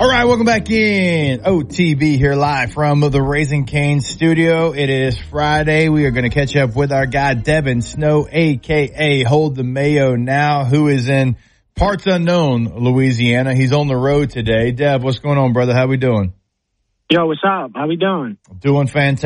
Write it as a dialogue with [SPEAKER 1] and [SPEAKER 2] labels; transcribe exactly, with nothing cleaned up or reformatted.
[SPEAKER 1] All right, welcome back in. O T B here live from the Raising Cane's studio. It is Friday. We are going to catch up with our guy, Devin Snow, a k a. Hold the Mayo Now, who is in parts unknown Louisiana. He's on the road today. Dev, what's going on, brother? How we doing?
[SPEAKER 2] Yo, what's up? How we doing?
[SPEAKER 1] Doing fantastic.